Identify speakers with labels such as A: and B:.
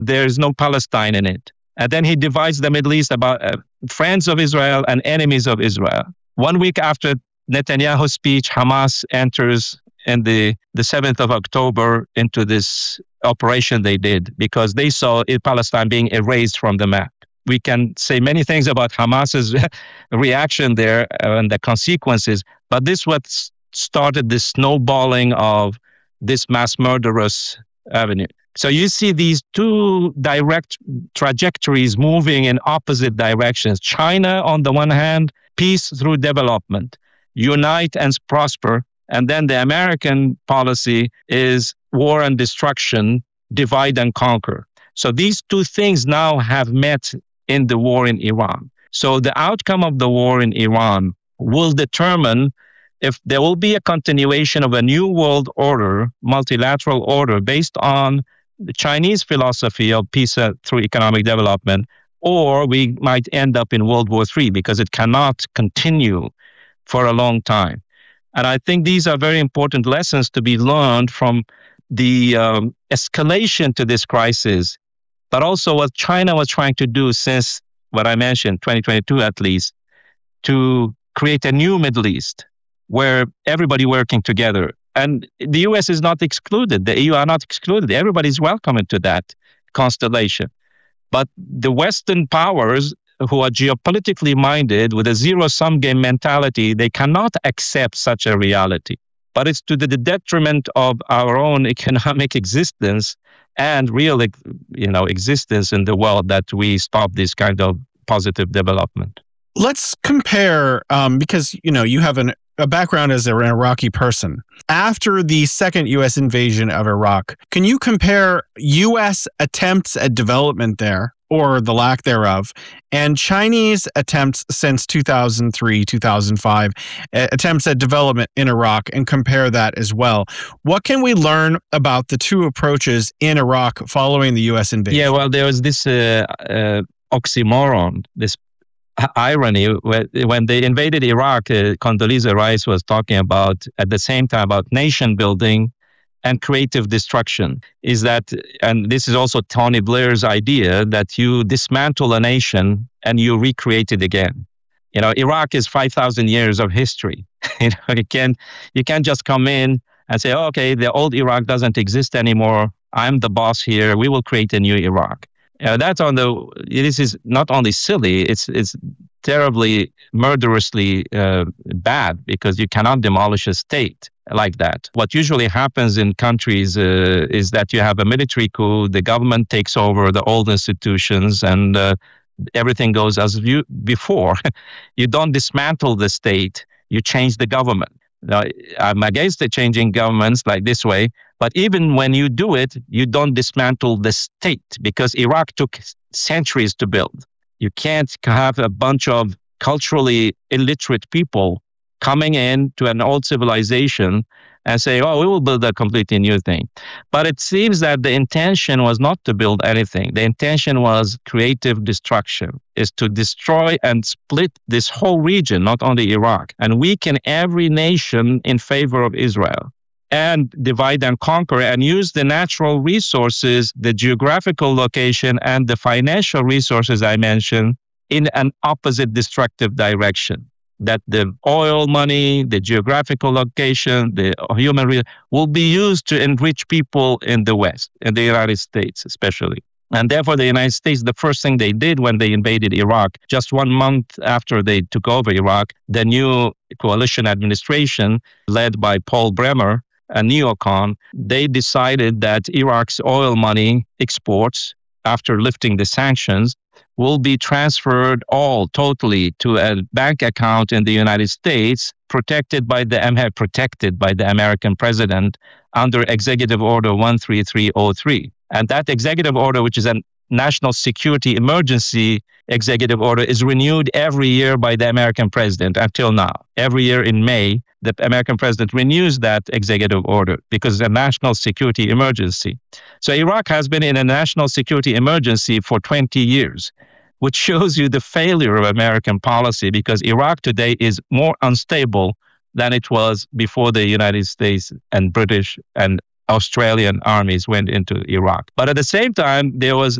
A: There is no Palestine in it. And then he divides the Middle East about friends of Israel and enemies of Israel. 1 week after Netanyahu's speech, Hamas enters in the 7th of October into this operation they did because they saw Palestine being erased from the map. We can say many things about Hamas's reaction there and the consequences, but this what started the snowballing of this mass murderous avenue. So you see these two direct trajectories moving in opposite directions. China, on the one hand, peace through development, unite and prosper. And then the American policy is war and destruction, divide and conquer. So these two things now have met in the war in Iran. So the outcome of the war in Iran will determine if there will be a continuation of a new world order, multilateral order, based on the Chinese philosophy of peace through economic development, or we might end up in World War III because it cannot continue for a long time. And I think these are very important lessons to be learned from the escalation to this crisis, but also what China was trying to do since what I mentioned, 2022 at least, to create a new Middle East where everybody working together. And the US is not excluded. The EU are not excluded. Everybody's welcome into that constellation. But the Western powers who are geopolitically minded with a zero-sum game mentality, they cannot accept such a reality. But it's to the detriment of our own economic existence and real, existence in the world that we stop this kind of positive development.
B: Let's compare, because, you have a background as an Iraqi person. After the second U.S. invasion of Iraq, can you compare U.S. attempts at development there, or the lack thereof, and Chinese attempts since 2003, 2005, attempts at development in Iraq, and compare that as well? What can we learn about the two approaches in Iraq following the U.S. invasion?
A: Yeah, well, there was this oxymoron, this irony. When they invaded Iraq, Condoleezza Rice was talking about, at the same time, about nation building and creative destruction. Is that, and this is also Tony Blair's idea, that you dismantle a nation and you recreate it again. Iraq is 5,000 years of history. You can't just come in and say, okay, the old Iraq doesn't exist anymore. I'm the boss here. We will create a new Iraq. This is not only silly, it's terribly, murderously bad, because you cannot demolish a state like that. What usually happens in countries is that you have a military coup, the government takes over the old institutions, and everything goes as before. You don't dismantle the state, you change the government. Now, I'm against the changing governments like this way, but even when you do it, you don't dismantle the state, because Iraq took centuries to build. You can't have a bunch of culturally illiterate people coming in to an old civilization and say, we will build a completely new thing. But it seems that the intention was not to build anything. The intention was creative destruction, is to destroy and split this whole region, not only Iraq, and weaken every nation in favor of Israel, and divide and conquer, and use the natural resources, the geographical location, and the financial resources I mentioned in an opposite destructive direction. That the oil money, the geographical location, the human resources will be used to enrich people in the West, in the United States especially. And therefore, the United States, the first thing they did when they invaded Iraq, just 1 month after they took over Iraq, the new coalition administration led by Paul Bremer, a neocon, they decided that Iraq's oil money exports, after lifting the sanctions, will be transferred totally to a bank account in the United States, protected by the American president under Executive Order 13303. And that executive order, which is a national security emergency executive order, is renewed every year by the American president until now. Every year in May, the American president renews that executive order because it's a national security emergency. So Iraq has been in a national security emergency for 20 years, which shows you the failure of American policy, because Iraq today is more unstable than it was before the United States and British and Australian armies went into Iraq. But at the same time, there was